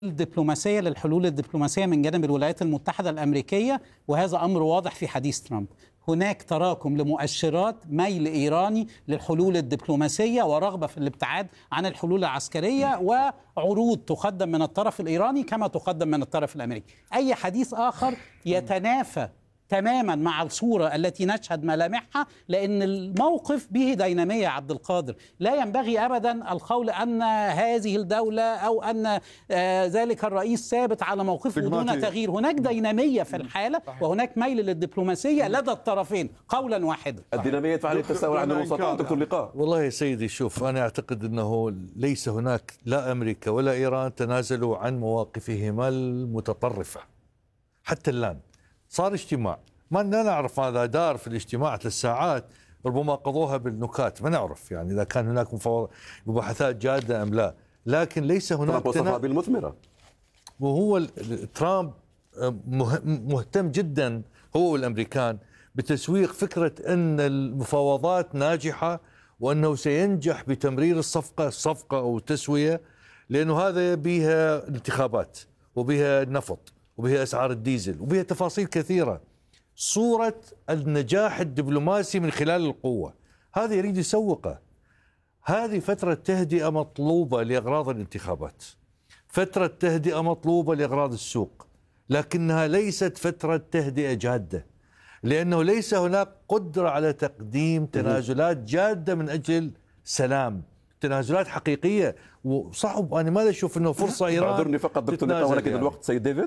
الدبلوماسية للحلول الدبلوماسية من جانب الولايات المتحدة الأمريكية، وهذا أمر واضح في حديث ترامب. هناك تراكم لمؤشرات ميل إيراني للحلول الدبلوماسية ورغبة في الابتعاد عن الحلول العسكرية، وعروض تقدم من الطرف الإيراني كما تقدم من الطرف الأمريكي. أي حديث آخر يتنافى تماما مع الصورة التي نشهد ملامحها، لأن الموقف به دينامية. عبد القادر، لا ينبغي أبدا القول أن هذه الدولة أو أن ذلك الرئيس ثابت على موقفه دون تغيير. هناك دينامية في الحالة، وهناك ميل للدبلوماسية لدى الطرفين قولا واحدا. الدينامية تفعل التساؤل عند الوسطاء. دكتور لقاء، والله يا سيدي، شوف، أنا أعتقد أنه ليس هناك لا أمريكا ولا إيران تنازلوا عن مواقفهما المتطرفة حتى الآن. صار اجتماع، ما نعرف ماذا دار في الاجتماع 3 ساعات، ربما قضوها بالنكات، ما نعرف يعني إذا كان هناك مباحثات جادة أم لا، لكن ليس هناك وصفها بالمثمرة. وهو ترامب مهتم جدا هو والأمريكان بتسويق فكرة أن المفاوضات ناجحة وأنه سينجح بتمرير الصفقة أو التسوية، لأنه هذا بها الانتخابات وبها النفط وبها أسعار الديزل وبها تفاصيل كثيرة. صورة النجاح الدبلوماسي من خلال القوة، هذا يريد يسوقه. هذه فترة تهدئة مطلوبة لأغراض الانتخابات، فترة تهدئة مطلوبة لأغراض السوق، لكنها ليست فترة تهدئة جادة، لأنه ليس هناك قدرة على تقديم تنازلات جادة من أجل سلام، تنازلات حقيقية. وصعب، أنا ما أشوف أنه فرصة إيران. أعذرني فقط دكتور لقاء، ولكن الوقت سيد ديفيد.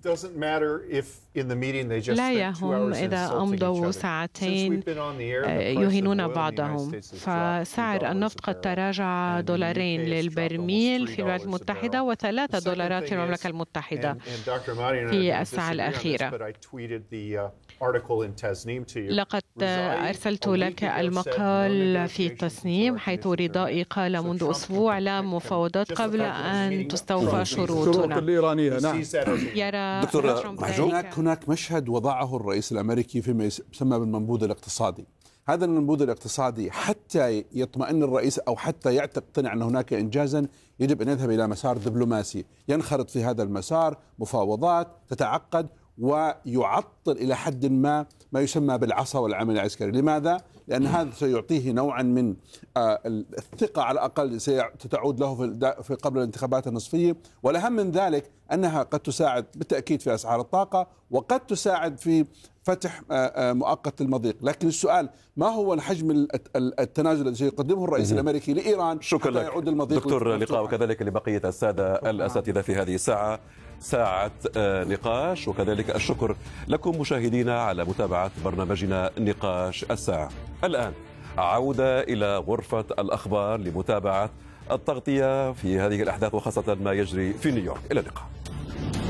لا يهم إذا أمضوا ساعتين يهينون بعضهم، فسعر النفط قد تراجع $2 للبرميل في الولايات المتحدة و$3 في المملكة المتحدة في الساعة الأخيرة. لقد أرسلت لك المقال في التصنيم، حيث رضائي قال منذ أسبوع لا مفاوضات قبل أن تستوفى شروطنا. الإيرانية. نعم. يرى دكتور هناك مشهد وضعه الرئيس الأمريكي فيما يسمى بالمنبوذ الاقتصادي. هذا المنبوذ الاقتصادي حتى يطمئن الرئيس أو حتى يقتنع أن هناك إنجازا، يجب أن يذهب إلى مسار دبلوماسي، ينخرط في هذا المسار، مفاوضات تتعقد، ويعطل إلى حد ما يسمى بالعصا والعمل العسكري. لماذا؟ لأن هذا سيعطيه نوعا من الثقة على الأقل ستعود له في قبل الانتخابات النصفية. والأهم من ذلك أنها قد تساعد بالتأكيد في أسعار الطاقة، وقد تساعد في فتح مؤقت المضيق. لكن السؤال، ما هو الحجم التنازل الذي سيقدمه الرئيس الأمريكي لإيران شكرا حتى يعود المضيق؟ دكتور لقاء، وكذلك لبقية السادة الأساتذة في هذه الساعة، ساعة نقاش. وكذلك الشكر لكم مشاهدينا على متابعة برنامجنا نقاش الساعة. الآن عودة إلى غرفة الأخبار لمتابعة التغطية في هذه الأحداث، وخاصة ما يجري في نيويورك. إلى اللقاء.